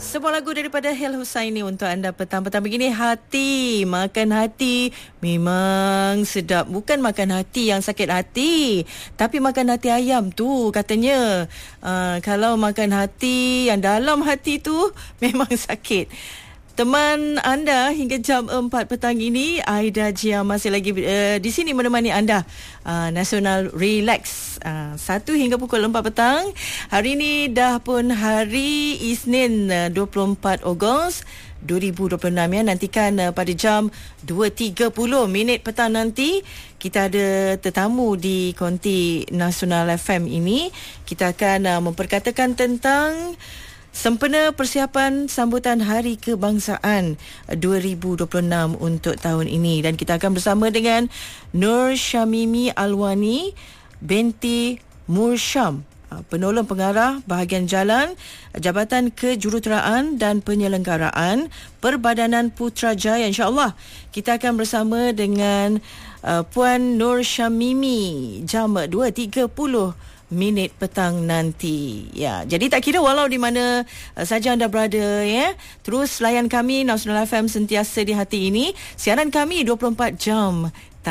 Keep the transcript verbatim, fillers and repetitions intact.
Sebuah lagu daripada Hel Husaini untuk anda petang-petang begini. Hati, makan hati memang sedap. Bukan makan hati yang sakit hati, tapi makan hati ayam tu katanya. Uh, kalau makan hati yang dalam hati tu memang sakit. Teman anda hingga jam empat petang ini, Aida Jia masih lagi uh, di sini menemani anda. Uh, Nasional Relax uh, satu hingga pukul empat petang. Hari ini dah pun hari Isnin uh, dua puluh empat Ogos dua ribu dua puluh enam ya. Nantikan uh, pada jam dua tiga puluh minit petang nanti kita ada tetamu di Konti Nasional F M ini. Kita akan uh, memperkatakan tentang sempena persiapan sambutan Hari Kebangsaan dua ribu dua puluh enam untuk tahun ini. Dan kita akan bersama dengan Nur Syamimi Alwani binti Mursyam, penolong pengarah bahagian jalan Jabatan Kejuruteraan dan Penyelenggaraan Perbadanan Putrajaya. InsyaAllah kita akan bersama dengan uh, Puan Nur Syamimi jam dua tiga puluh minit petang nanti. Ya, jadi tak kira walau di mana uh, saja anda berada ya, terus layan kami Nasional F M sentiasa di hati ini. Siaran kami dua puluh empat jam.